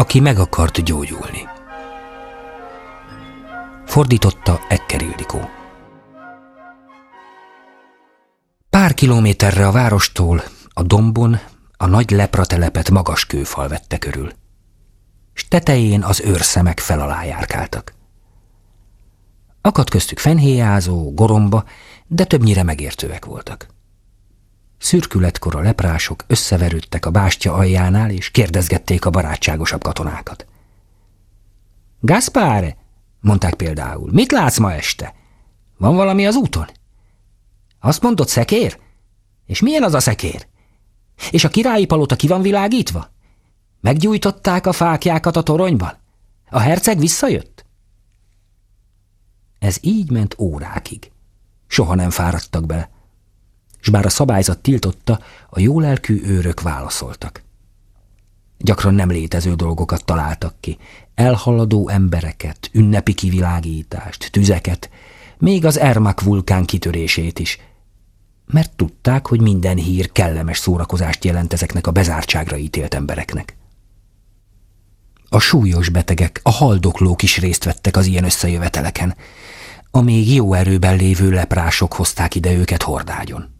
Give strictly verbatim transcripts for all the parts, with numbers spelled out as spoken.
aki meg akart gyógyulni. Fordította Ekker Ildikó. Pár kilométerre a várostól, a dombon a nagy lepratelepet magas kőfal vette körül, s tetején az őrszemek fel alá járkáltak. Akadt köztük fenhéjázó, goromba, de többnyire megértőek voltak. Szürkületkor a leprások összeverődtek a bástya aljánál, és kérdezgették a barátságosabb katonákat. Gaspare, mondták például, mit látsz ma este? Van valami az úton? Azt mondod, szekér? És milyen az a szekér? És a királyi palota ki van világítva? Meggyújtották a fáklyákat a toronyban? A herceg visszajött? Ez így ment órákig. Soha nem fáradtak bele. S bár a szabályzat tiltotta, a jólelkű őrök válaszoltak. Gyakran nem létező dolgokat találtak ki. Elhaladó embereket, ünnepi kivilágítást, tüzeket, még az Ermak vulkán kitörését is, mert tudták, hogy minden hír kellemes szórakozást jelent ezeknek a bezártságra ítélt embereknek. A súlyos betegek, a haldoklók is részt vettek az ilyen összejöveteleken, a még jó erőben lévő leprások hozták ide őket hordágyon.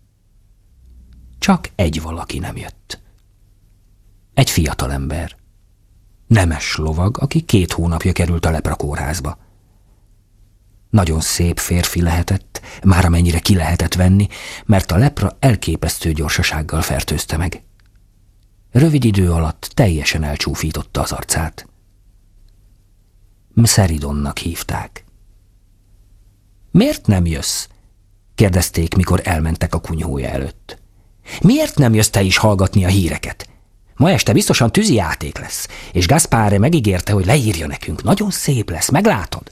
Csak egy valaki nem jött. Egy fiatalember. Nemes lovag, aki két hónapja került a leprakórházba. Nagyon szép férfi lehetett, már amennyire ki lehetett venni, mert a lepra elképesztő gyorsasággal fertőzte meg. Rövid idő alatt teljesen elcsúfította az arcát. Mszeridonnak hívták. Miért nem jössz? Kérdezték, mikor elmentek a kunyhója előtt. Miért nem jössz te is hallgatni a híreket? Ma este biztosan tűzi játék lesz, és Gaspare megígérte, hogy leírja nekünk. Nagyon szép lesz, meglátod?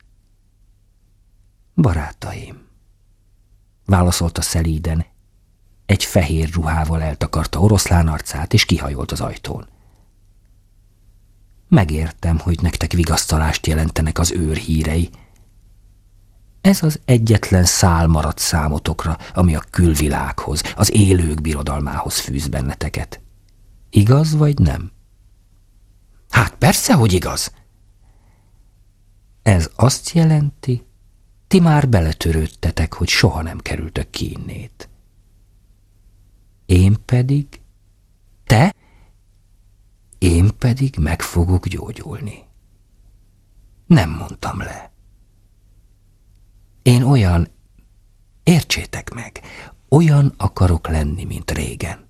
Barátaim, válaszolta szelíden. Egy fehér ruhával eltakarta oroszlán arcát, és kihajolt az ajtón. Megértem, hogy nektek vigasztalást jelentenek az őr hírei. Ez az egyetlen szál maradt számotokra, ami a külvilághoz, az élők birodalmához fűz benneteket. Igaz vagy nem? Hát persze, hogy igaz. Ez azt jelenti, ti már beletörődtetek, hogy soha nem kerültök ki innét. Én pedig, te, én pedig meg fogok gyógyulni. Nem mondtam le. Én olyan, értsétek meg, olyan akarok lenni, mint régen.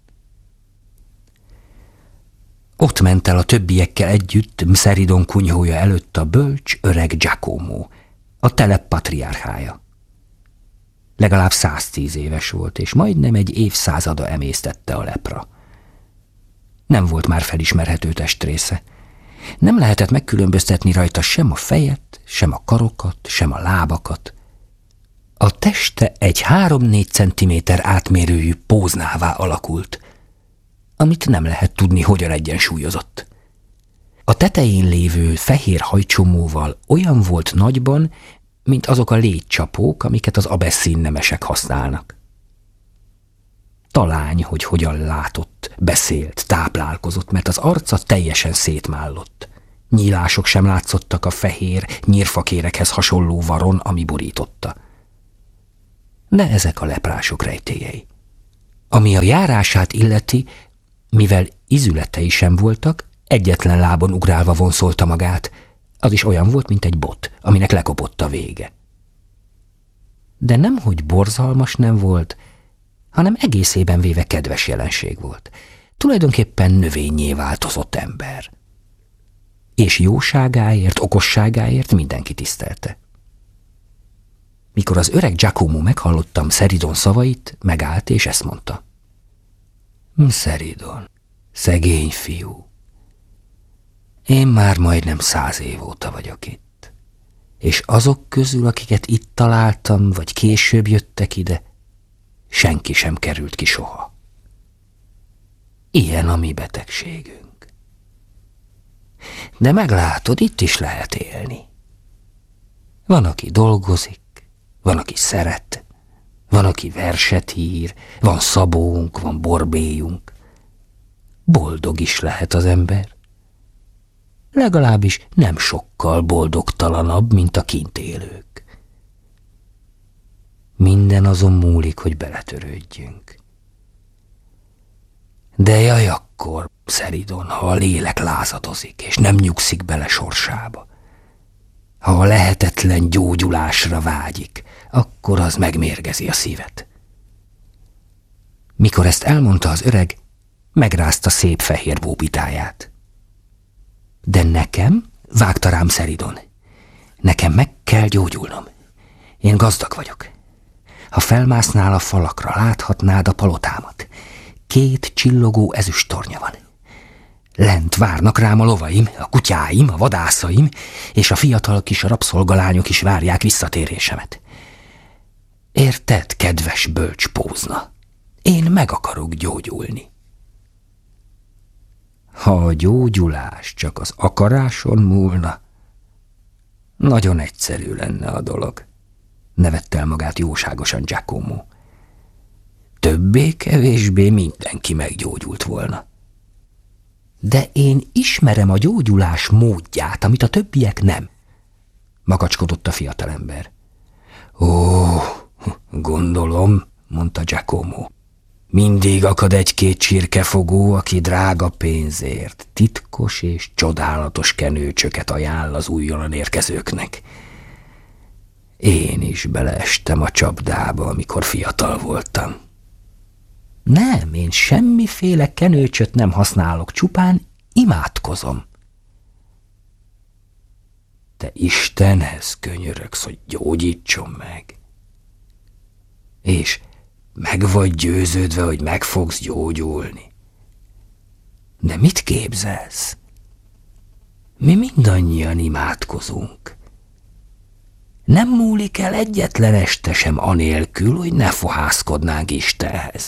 Ott ment el a többiekkel együtt Mszeridon kunyhója előtt a bölcs öreg Giacomo, a telep patriárhája. Legalább száztíz éves volt, és majdnem egy évszázada emésztette a lepra. Nem volt már felismerhető testrésze. Nem lehetett megkülönböztetni rajta sem a fejet, sem a karokat, sem a lábakat. A teste egy három-négy centiméter átmérőjű póznává alakult, amit nem lehet tudni, hogyan egyensúlyozott. A tetején lévő fehér hajcsomóval olyan volt nagyban, mint azok a légycsapók, amiket az abesszín nemesek használnak. Talány, hogy hogyan látott, beszélt, táplálkozott, mert az arca teljesen szétmállott. Nyílások sem látszottak a fehér, nyírfakérekhez hasonló varon, ami borította. De ezek a leprások rejtélyei. Ami a járását illeti, mivel izületei sem voltak, egyetlen lábon ugrálva vonszolta magát, az is olyan volt, mint egy bot, aminek lekopott a vége. De nemhogy borzalmas nem volt, hanem egészében véve kedves jelenség volt. Tulajdonképpen növényé változott ember. És jóságáért, okosságáért mindenki tisztelte. Mikor az öreg Giacomo meghallottam Mszeridon szavait, megállt és ezt mondta. Mszeridon, szegény fiú. Én már majdnem száz év óta vagyok itt, és azok közül, akiket itt találtam, vagy később jöttek ide, senki sem került ki soha. Ilyen a mi betegségünk. De meglátod, itt is lehet élni. Van, aki dolgozik, van, aki szeret, van, aki verset ír, van szabónk, van borbélyunk. Boldog is lehet az ember. Legalábbis nem sokkal boldogtalanabb, mint a kint élők. Minden azon múlik, hogy beletörődjünk. De jaj akkor, Szeridon, ha a lélek lázadozik, és nem nyugszik bele sorsába. Ha a lehetetlen gyógyulásra vágyik, akkor az megmérgezi a szívet. Mikor ezt elmondta az öreg, megrázta szép fehér bóbitáját. De nekem, vágta rám Szeridon, nekem meg kell gyógyulnom. Én gazdag vagyok. Ha felmásznál a falakra, láthatnád a palotámat. Két csillogó ezüsttornya van. Lent várnak rám a lovaim, a kutyáim, a vadászaim, és a fiatal kis rabszolgalányok is várják visszatérésemet. Érted, kedves bölcs pózna? Én meg akarok gyógyulni. Ha a gyógyulás csak az akaráson múlna, nagyon egyszerű lenne a dolog, nevette el magát jóságosan Giacomo. Többé-kevésbé mindenki meggyógyult volna. De én ismerem a gyógyulás módját, amit a többiek nem, makacskodott a fiatalember. Ó, gondolom, mondta Giacomo. Mindig akad egy-két csirkefogó, aki drága pénzért titkos és csodálatos kenőcsöket ajánl az újonnan érkezőknek. Én is beleestem a csapdába, amikor fiatal voltam. Nem, én semmiféle kenőcsöt nem használok, csupán imádkozom. Te Istenhez könyörögsz, hogy gyógyítson meg. És meg vagy győződve, hogy meg fogsz gyógyulni. De mit képzelsz? Mi mindannyian imádkozunk. Nem múlik el egyetlen este sem anélkül, hogy ne fohászkodnánk Istenhez.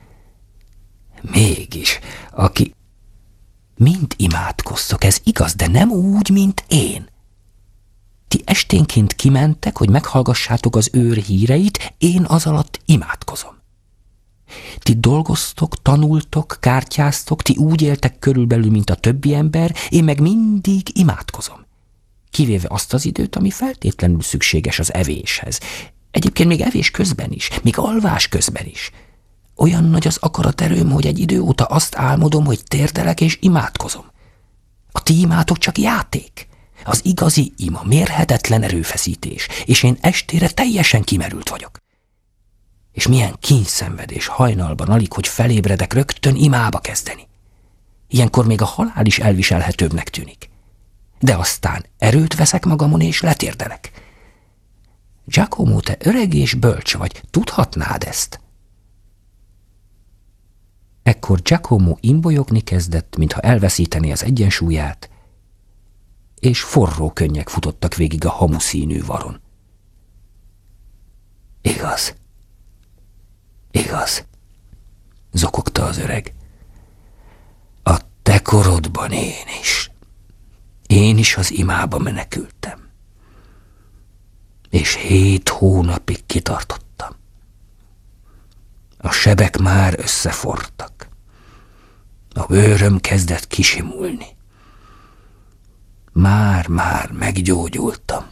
Mégis, aki... Mind imádkoztok, ez igaz, de nem úgy, mint én. Ti esténként kimentek, hogy meghallgassátok az őr híreit, én az alatt imádkozom. Ti dolgoztok, tanultok, kártyáztok, ti úgy éltek körülbelül, mint a többi ember, én meg mindig imádkozom. Kivéve azt az időt, ami feltétlenül szükséges az evéshez. Egyébként még evés közben is, még alvás közben is. Olyan nagy az akaraterőm, hogy egy idő óta azt álmodom, hogy térdelek és imádkozom. A ti imátok csak játék. Az igazi ima mérhetetlen erőfeszítés, és én estére teljesen kimerült vagyok. És milyen kínyszenvedés hajnalban alig, hogy felébredek rögtön imába kezdeni. Ilyenkor még a halál is elviselhetőbbnek tűnik. De aztán erőt veszek magamon, és letérdelek. Giacomo, te öreg és bölcs vagy, tudhatnád ezt? Ekkor Giacomo imbolyogni kezdett, mintha elveszítené az egyensúlyát, és forró könnyek futottak végig a hamuszínű varon. Igaz, igaz, zokogta az öreg. A te korodban én is. Én is az imába menekültem. És hét hónapig kitartottam. A sebek már összefortak. A bőröm kezdett kisimulni. Már-már meggyógyultam.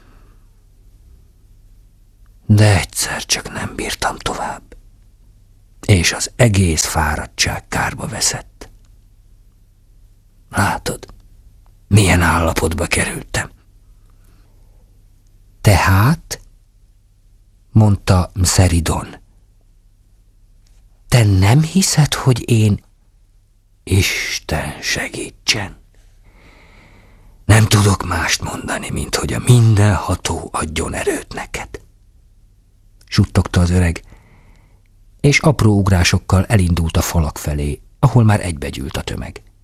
De egyszer csak nem bírtam tovább. És az egész fáradtság kárba veszett. Látod, milyen állapotba kerültem. Tehát, mondta Szeridon, te nem hiszed, hogy én... Isten segítsen! Nem tudok mást mondani, mint hogy a mindenható adjon erőt neked. Suttogta az öreg, és apró ugrásokkal elindult a falak felé, ahol már egybegyűlt a tömeg.